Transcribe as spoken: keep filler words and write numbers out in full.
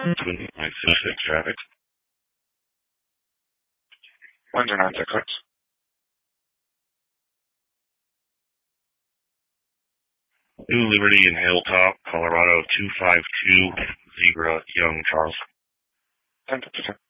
Twin nine six six traffic. Windsor nine six six. New Liberty in Hilltop, Colorado two five two, Zebra, Young, Charles. ten fifty-two.